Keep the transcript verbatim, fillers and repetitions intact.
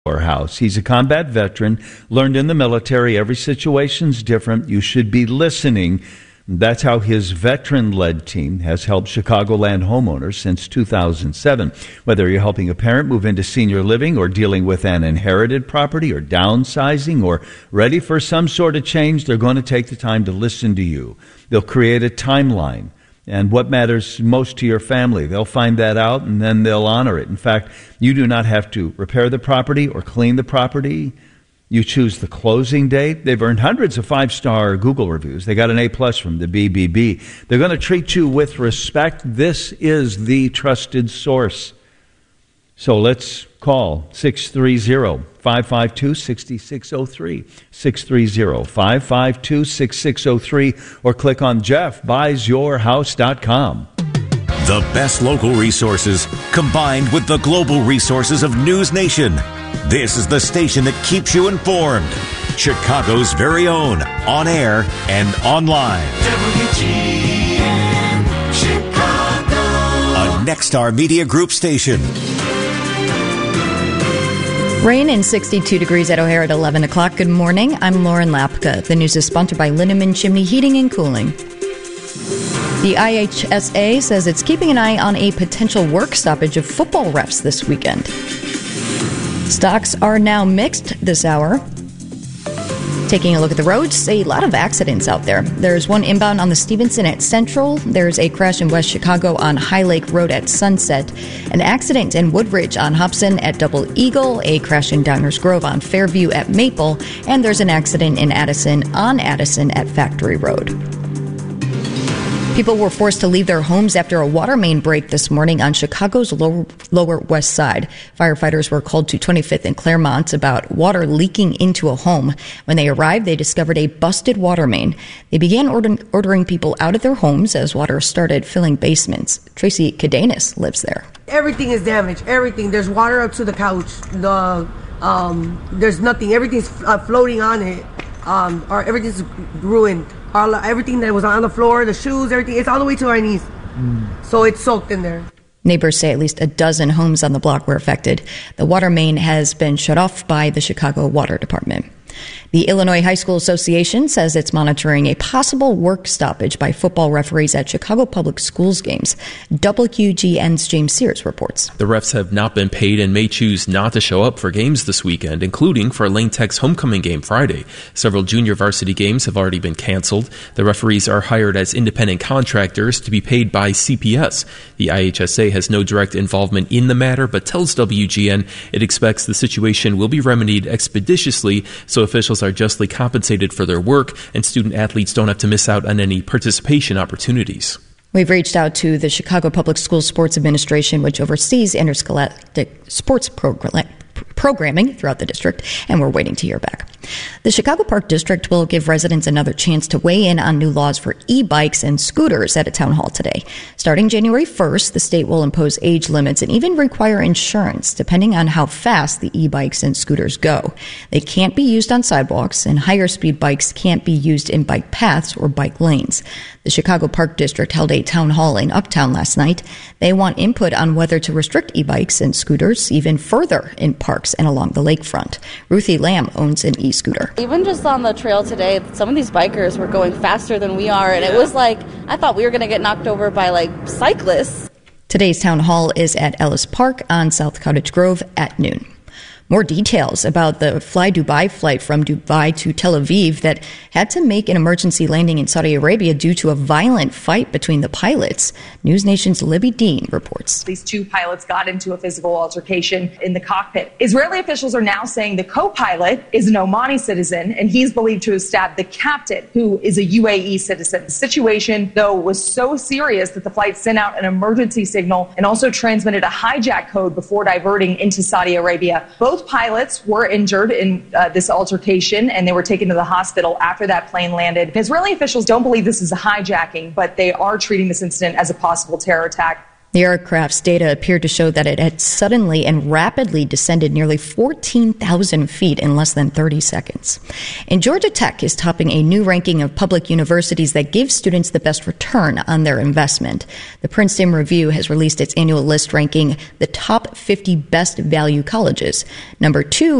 House. He's a combat veteran, learned in the military. Every situation's different. You should be listening. That's how his veteran-led team has helped Chicagoland homeowners since two thousand seven. Whether you're helping a parent move into senior living or dealing with an inherited property or downsizing or ready for some sort of change, they're going to take the time to listen to you. They'll create a timeline and what matters most to your family. They'll find that out, and then they'll honor it. In fact, you do not have to repair the property or clean the property. You choose the closing date. They've earned hundreds of five-star Google reviews. They got an A-plus from the B B B. They're going to treat you with respect. This is the trusted source. So let's call six three zero, five five two, six six zero three, six three zero, five five two, six six zero three, or click on jeff buys your house dot com. The best local resources combined with the global resources of News Nation. This is the station that keeps you informed. Chicago's very own, on air and online. W G N Chicago. A Nexstar Media Group station. Rain and sixty-two degrees at O'Hare at eleven o'clock. Good morning. I'm Lauren Lapka. The news is sponsored by Linneman Chimney Heating and Cooling. The I H S A says it's keeping an eye on a potential work stoppage of football refs this weekend. Stocks are now mixed this hour. Taking a look at the roads, a lot of accidents out there. There's one inbound on the Stevenson at Central. There's a crash in West Chicago on High Lake Road at Sunset. An accident in Woodridge on Hobson at Double Eagle. A crash in Downers Grove on Fairview at Maple. And there's an accident in Addison on Addison at Factory Road. People were forced to leave their homes after a water main break this morning on Chicago's lower, lower west side. Firefighters were called to twenty-fifth and Claremont about water leaking into a home. When they arrived, they discovered a busted water main. They began order, ordering people out of their homes as water started filling basements. Tracy Cadenas lives there. Everything is damaged. Everything. There's water up to the couch. The um, there's nothing. Everything's uh, floating on it. Um, or everything's ruined. All, everything that was on the floor, the shoes, everything, it's all the way to our knees. Mm. So it's soaked in there. Neighbors say at least a dozen homes on the block were affected. The water main has been shut off by the Chicago Water Department. The Illinois High School Association says it's monitoring a possible work stoppage by football referees at Chicago Public Schools games. W G N's James Sears reports. The refs have not been paid and may choose not to show up for games this weekend, including for Lane Tech's homecoming game Friday. Several junior varsity games have already been canceled. The referees are hired as independent contractors to be paid by C P S. The I H S A has no direct involvement in the matter, but tells W G N it expects the situation will be remedied expeditiously so officials are justly compensated for their work and student athletes don't have to miss out on any participation opportunities. We've reached out to the Chicago Public Schools Sports Administration, which oversees interscholastic sports program, programming throughout the district, and we're waiting to hear back. The Chicago Park District will give residents another chance to weigh in on new laws for e-bikes and scooters at a town hall today. Starting January first, the state will impose age limits and even require insurance, depending on how fast the e-bikes and scooters go. They can't be used on sidewalks, and higher speed bikes can't be used in bike paths or bike lanes. The Chicago Park District held a town hall in Uptown last night. They want input on whether to restrict e-bikes and scooters even further in parks and along the lakefront. Ruthie Lamb owns an e-scooter. Even just on the trail today, some of these bikers were going faster than we are, and it was like, I thought we were going to get knocked over by, like, cyclists. Today's town hall is at Ellis Park on South Cottage Grove at noon. More details about the Fly Dubai flight from Dubai to Tel Aviv that had to make an emergency landing in Saudi Arabia due to a violent fight between the pilots. News Nation's Libby Dean reports. These two pilots got into a physical altercation in the cockpit. Israeli officials are now saying the co-pilot is an Omani citizen, and he's believed to have stabbed the captain, who is a U A E citizen. The situation, though, was so serious that the flight sent out an emergency signal and also transmitted a hijack code before diverting into Saudi Arabia. Both pilots were injured in uh, this altercation, and they were taken to the hospital after that plane landed. Israeli officials don't believe this is a hijacking, but they are treating this incident as a possible terror attack. The aircraft's data appeared to show that it had suddenly and rapidly descended nearly fourteen thousand feet in less than thirty seconds. And Georgia Tech is topping a new ranking of public universities that gives students the best return on their investment. The Princeton Review has released its annual list ranking the top fifty best value colleges. Number two